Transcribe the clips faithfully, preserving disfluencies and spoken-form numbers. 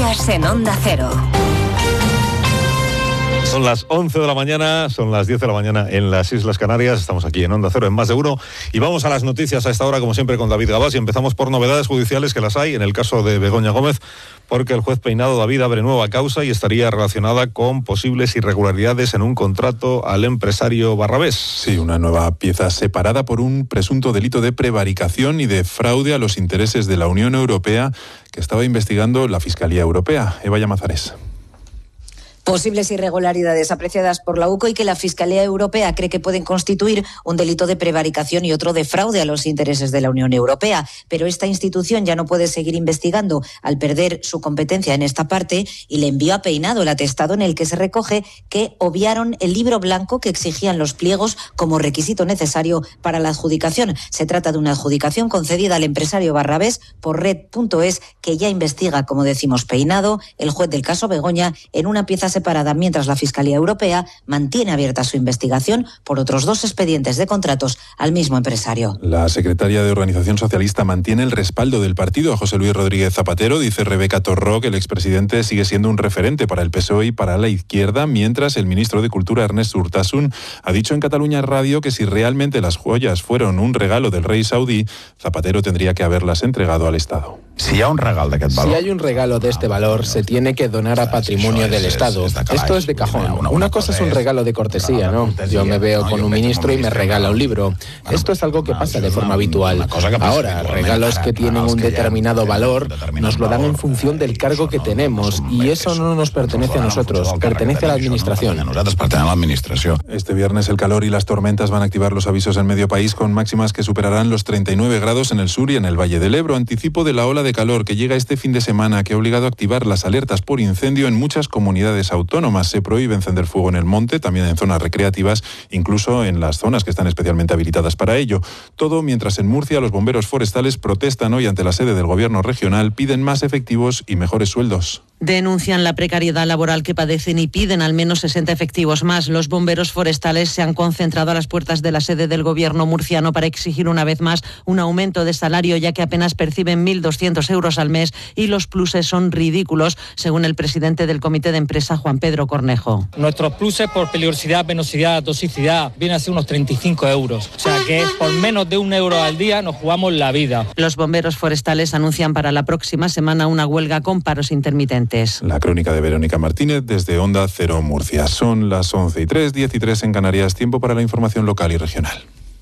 Noticias en Onda Cero. Son las once de la mañana, son las diez de la mañana en las Islas Canarias. Estamos aquí en Onda Cero, en Más de Uno. Y vamos a las noticias a esta hora, como siempre, con David Gabás. Y empezamos por novedades judiciales, que las hay en el caso de Begoña Gómez, porque el juez Peinado David abre nueva causa y estaría relacionada con posibles irregularidades en un contrato al empresario Barrabés. Sí, una nueva pieza separada por un presunto delito de prevaricación y de fraude a los intereses de la Unión Europea, que estaba investigando la Fiscalía Europea. Eva Llamazares. Posibles irregularidades apreciadas por la U C O y que la Fiscalía Europea cree que pueden constituir un delito de prevaricación y otro de fraude a los intereses de la Unión Europea. Pero esta institución ya no puede seguir investigando al perder su competencia en esta parte y le envió a Peinado el atestado en el que se recoge que obviaron el libro blanco que exigían los pliegos como requisito necesario para la adjudicación. Se trata de una adjudicación concedida al empresario Barrabés por Red punto es, que ya investiga, como decimos, Peinado, el juez del caso Begoña, en una pieza separada, mientras la Fiscalía Europea mantiene abierta su investigación por otros dos expedientes de contratos al mismo empresario. La secretaria de Organización Socialista mantiene el respaldo del partido a José Luis Rodríguez Zapatero. Dice Rebeca Torró que el expresidente sigue siendo un referente para el P S O E y para la izquierda, mientras el ministro de Cultura, Ernest Urtasun, ha dicho en Cataluña Radio que si realmente las joyas fueron un regalo del rey saudí, Zapatero tendría que haberlas entregado al Estado. Si, ha un regalo de valor, si hay un regalo de este valor, se tiene que donar a patrimonio del Estado. Esto es de cajón. Una cosa es un regalo de cortesía, ¿no? Yo me veo con un ministro y me regala un libro. Esto es algo que pasa de forma habitual. Ahora, regalos que tienen un determinado valor nos lo dan en función del cargo que tenemos y eso no nos pertenece a nosotros, pertenece a la Administración. Este viernes el calor y las tormentas van a activar los avisos en medio país con máximas que superarán los treinta y nueve grados en el sur y en el Valle del Ebro. Anticipo de la ola de calor que llega este fin de semana, que ha obligado a activar las alertas por incendio en muchas comunidades autónomas. Se prohíbe encender fuego en el monte, también en zonas recreativas, incluso en las zonas que están especialmente habilitadas para ello. Todo mientras en Murcia los bomberos forestales protestan hoy ante la sede del gobierno regional, piden más efectivos y mejores sueldos. Denuncian la precariedad laboral que padecen y piden al menos sesenta efectivos más. Los bomberos forestales se han concentrado a las puertas de la sede del gobierno murciano para exigir una vez más un aumento de salario, ya que apenas perciben mil doscientos euros al mes y los pluses son ridículos, según el presidente del comité de empresa, Juan Pedro Cornejo. Nuestros pluses por peligrosidad, penosidad, toxicidad vienen a ser unos treinta y cinco euros. O sea que por menos de un euro al día nos jugamos la vida. Los bomberos forestales anuncian para la próxima semana una huelga con paros intermitentes. La crónica de Verónica Martínez desde Onda Cero Murcia. Son las once y tres, diez y tres en Canarias. Tiempo para la información local y regional.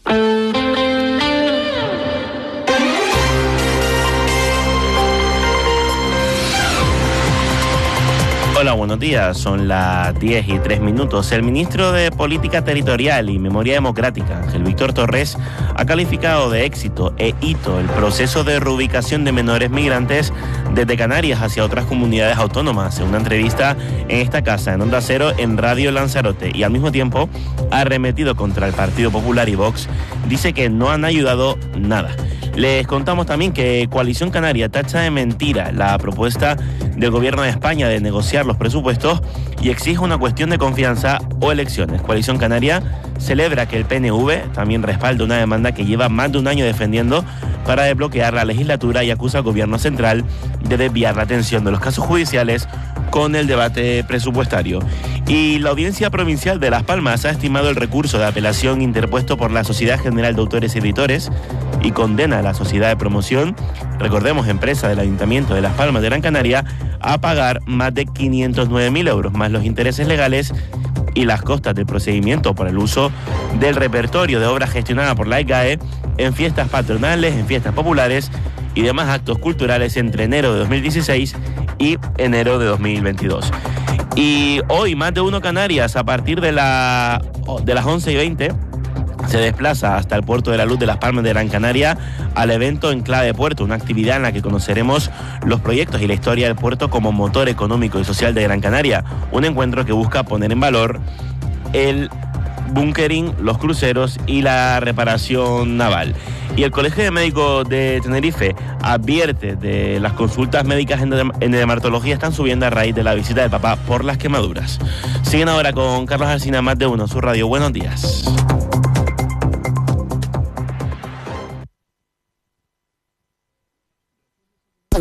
Hola, buenos días. Son las diez y tres minutos. El ministro de Política Territorial y Memoria Democrática, Ángel Víctor Torres, ha calificado de éxito e hito el proceso de reubicación de menores migrantes desde Canarias hacia otras comunidades autónomas. En una entrevista en esta casa, en Onda Cero, en Radio Lanzarote, y al mismo tiempo ha arremetido contra el Partido Popular y Vox, dice que no han ayudado nada. Les contamos también que Coalición Canaria tacha de mentira la propuesta del Gobierno de España de negociar los presupuestos y exige una cuestión de confianza o elecciones. Coalición Canaria celebra que el P N V también respalda una demanda que lleva más de un año defendiendo para desbloquear la legislatura y acusa al Gobierno central de desviar la atención de los casos judiciales con el debate presupuestario. Y la Audiencia Provincial de Las Palmas ha estimado el recurso de apelación interpuesto por la Sociedad General de Autores y Editores y condena a la Sociedad de Promoción, recordemos, empresa del Ayuntamiento de Las Palmas de Gran Canaria, a pagar más de quinientos nueve mil euros, más los intereses legales y las costas del procedimiento por el uso del repertorio de obras gestionada por la E G A E en fiestas patronales, en fiestas populares y demás actos culturales entre enero de dos mil dieciséis y enero de dos mil veintidós. Y hoy, Más de Uno Canarias, a partir de, la, de las once y veinte, se desplaza hasta el Puerto de la Luz de Las Palmas de Gran Canaria al evento Enclave Puerto, una actividad en la que conoceremos los proyectos y la historia del puerto como motor económico y social de Gran Canaria. Un encuentro que busca poner en valor el bunkering, los cruceros y la reparación naval. Y el Colegio de Médicos de Tenerife advierte de las consultas médicas en dermatología están subiendo a raíz de la visita del Papa por las quemaduras. Siguen ahora con Carlos Alsina, Más de Uno, su radio. Buenos días.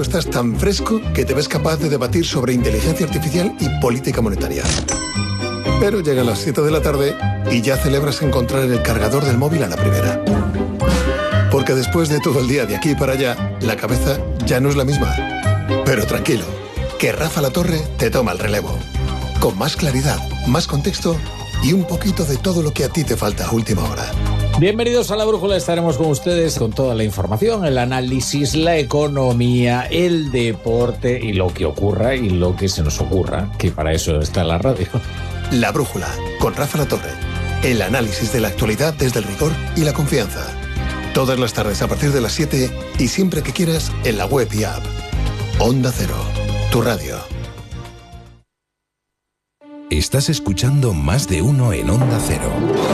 tú estás tan fresco que te ves capaz de debatir sobre inteligencia artificial y política monetaria. Pero llega a las siete de la tarde y ya celebras encontrar el cargador del móvil a la primera. Porque después de todo el día de aquí para allá, la cabeza ya no es la misma. Pero tranquilo, que Rafa La Torre te toma el relevo. Con más claridad, más contexto y un poquito de todo lo que a ti te falta a última hora. Bienvenidos a La Brújula, estaremos con ustedes con toda la información, el análisis, la economía, el deporte y lo que ocurra y lo que se nos ocurra, que para eso está la radio. La Brújula, con Rafa La Torre. El análisis de la actualidad desde el rigor y la confianza. Todas las tardes a partir de las siete y siempre que quieras en la web y app. Onda Cero, tu radio. Estás escuchando Más de Uno en Onda Cero.